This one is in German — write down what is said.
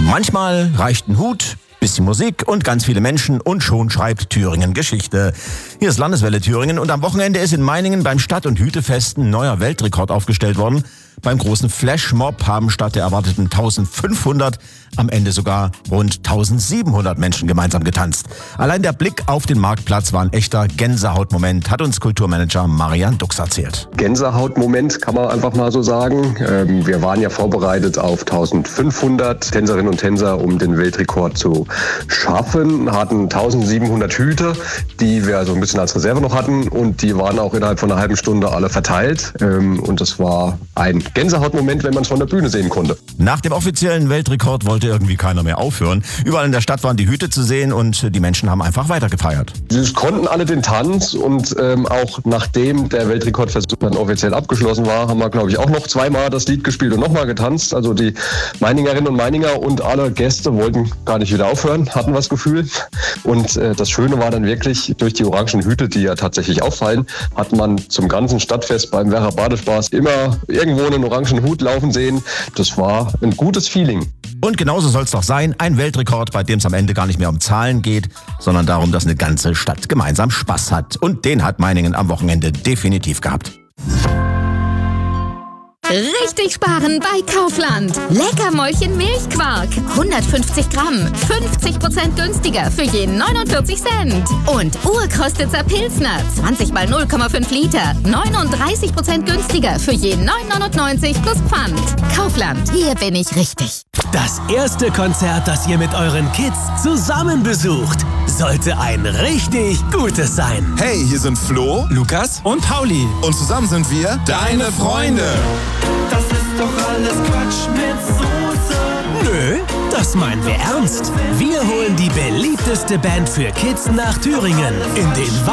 Manchmal reicht ein Hut, bisschen Musik und ganz viele Menschen und schon schreibt Thüringen Geschichte. Hier ist Landeswelle Thüringen und am Wochenende ist in Meiningen beim Stadt- und Hütefest ein neuer Weltrekord aufgestellt worden. Beim großen Flashmob haben statt der erwarteten 1500 am Ende sogar rund 1700 Menschen gemeinsam getanzt. Allein der Blick auf den Marktplatz war ein echter Gänsehautmoment, hat uns Kulturmanager Marian Dux erzählt. Gänsehautmoment kann man einfach mal so sagen. Wir waren ja vorbereitet auf 1500 Tänzerinnen und Tänzer, um den Weltrekord zu schaffen, hatten 1700 Hüte, die wir so ein bisschen als Reserve noch hatten und die waren auch innerhalb von einer halben Stunde alle verteilt und das war ein Gänsehautmoment, wenn man es von der Bühne sehen konnte. Nach dem offiziellen Weltrekord wollte irgendwie keiner mehr aufhören. Überall in der Stadt waren die Hüte zu sehen und die Menschen haben einfach weiter gefeiert. Sie konnten alle den Tanz und auch nachdem der Weltrekordversuch dann offiziell abgeschlossen war, haben wir, glaube ich, auch noch zweimal das Lied gespielt und nochmal getanzt. Also die Meiningerinnen und Meininger und alle Gäste wollten gar nicht wieder aufhören, hatten das Gefühl. Und das Schöne war dann wirklich, durch die orangen Hüte, die ja tatsächlich auffallen, hat man zum ganzen Stadtfest beim Werra Badespaß immer irgendwo einen orangen Hut laufen sehen. Das war ein gutes Feeling. Und genauso soll es doch sein, ein Weltrekord, bei dem es am Ende gar nicht mehr um Zahlen geht, sondern darum, dass eine ganze Stadt gemeinsam Spaß hat. Und den hat Meiningen am Wochenende definitiv gehabt. Richtig sparen bei Kaufland. Leckermäulchen Milchquark. 150 Gramm. 50% günstiger für je 49 Cent. Und Urkostitzer Pilsner. 20 mal 0,5 Liter. 39% günstiger für je 9,99 plus Pfand. Kaufland. Hier bin ich richtig. Das erste Konzert, das ihr mit euren Kids zusammen besucht, sollte ein richtig gutes sein. Hey, hier sind Flo, Lukas und Pauli. und zusammen sind wir deine Freunde. Das ist doch alles Quatsch mit Soße. Nö, das meinen wir ernst. Wir holen die beliebteste Band für Kids nach Thüringen in den